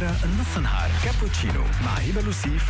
الأخرى النص نهار كابوتشينو مع هبة لوسيف.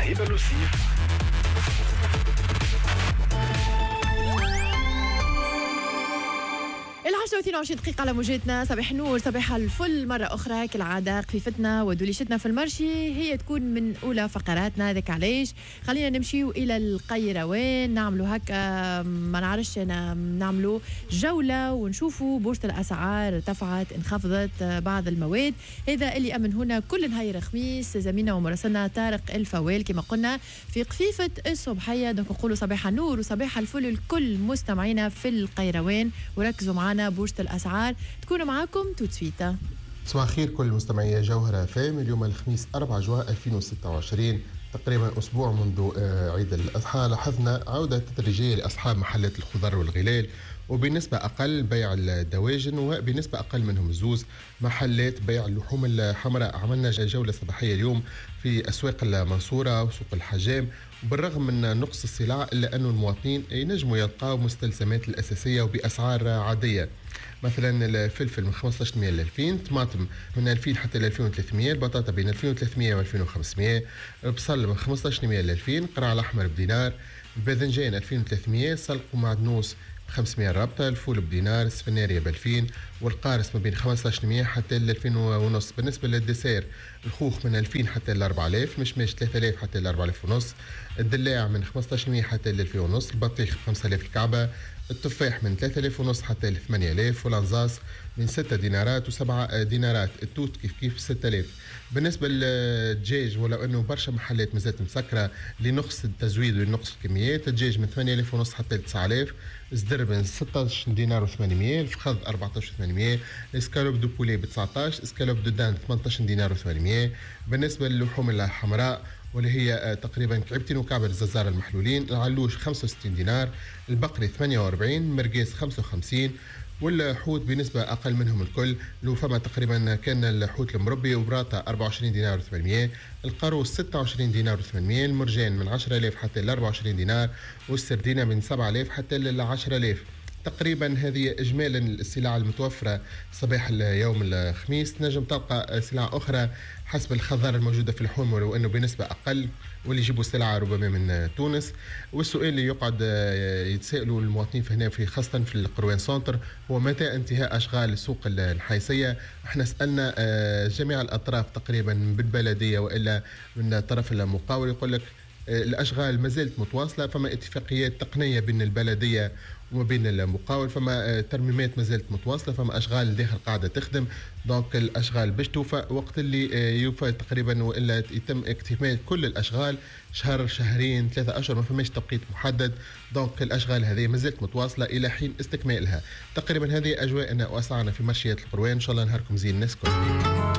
22 دقيقة على موجتنا. صباح النور، صباح الفل مرة أخرى. كالعادة خفيفتنا ودوليشتنا في المرشي هي تكون من أولى فقراتنا. ذاك علاش خلينا نمشيو إلى القيروان، نعملوا هكا ما نعرفش نعملوا جولة ونشوفوا بورصة الأسعار ارتفعت انخفضت بعض المواد. هذا اللي أمن هنا كل نهار خميس زميلنا ومراسلنا طارق الفوال كما قلنا في قفيفة الصبحية. دونك نقولوا صباح النور وصباح الفل لكل مستمعينا في القيروان، وركزوا معنا بورصة الأسعار تكون معاكم توتسويتا. صباح الخير كل مستمعي جوهرة فام. اليوم الخميس 4 جوان 2026، تقريبا أسبوع منذ عيد الأضحى، لاحظنا عودة تدريجية لأصحاب محلات الخضر والغلال، وبنسبة أقل بيع الدواجن، وبنسبة أقل منهم زوز محلات بيع اللحوم الحمراء. عملنا جولة صباحية اليوم في أسواق المنصورة وسوق الحجام، وبالرغم من نقص السلع إلا أن المواطنين ينجموا يلقاو مستلزمات الأساسية وبأسعار عادية. مثلا الفلفل من 1500 ل 2000، طماطم من 2000 حتى ل 2300، البطاطا بين 2300 و 2500، البصل من 1500 ل 2000، قرع الأحمر بدينار، الباذنجان 2300، سلق ومعدنوس 500 رابطة، الفول بدينار، السفنارية ب2000، والقارص ما بين 1500 حتى ل 2000 ونص. بالنسبة للدسير الخوخ من 2000 حتى ل 4000، مشماش 3000 حتى ل 4000 ونص، الدلاع من 1500 حتى ل 2000 ونص، البطيخ 5000 الكعبة، التفاح من 3000 ونص حتى ل 8000، والانزاس من 6 دينارات و7 دينارات، التوت كيف 6000. بالنسبة للدجاج ولو أنه برشا محلات مازالت مسكرة لنقص التزويد ولنقص الكميات، الدجاج من 8000 ونص حتى ل 9000، الزدر من 16 دينار و800، الفخذ 14 و800، اسكالوب دو بولي ب 19، اسكالوب دو دان 18 دينار و800. بالنسبة للحوم الحمراء واللي هي تقريبا كعبتين وكعب الززار المحلولين، العلوش 65 دينار، البقري 48، مرقيس 55، والحوت بنسبة أقل منهم الكل. لو فما تقريبا كان الحوت المربي وبراطة 24 دينار و800، القاروس 26 دينار و800، المرجان من 10000 حتى ل 24 دينار، والسردينة من 7000 حتى ل 10000. تقريبا هذه إجمالا السلع المتوفرة صباح اليوم الخميس. نجم تلقى سلع أخرى حسب الخضار الموجودة في اللحوم ولو أنه بنسبة أقل، واللي يجيبوا سلعة ربما من تونس. والسؤال اللي يقعد يتسائلوا المواطنين في هنا في خاصة في القروان سنتر هو متى انتهاء أشغال السوق النحيسية. احنا سألنا جميع الأطراف تقريبا بالبلدية وإلا من الطرف المقاول، يقول لك الأشغال ما زالت متواصلة، فما اتفاقيات تقنية بين البلدية وما بين المقاول، فما ترميمات ما زالت متواصلة، فما أشغال داخل قاعدة تخدم. دونك الأشغال باش توفى وقت اللي يوفى تقريبا، وإلا يتم اكتمال كل الأشغال شهر شهرين 3 أشهر، ما فماش توقيت محدد. دونك الأشغال هذه ما زالت متواصلة إلى حين استكمالها. تقريبا هذه أجواءنا وأسعارنا في مرشية القروان. إن شاء الله نهاركم زين الناس كل.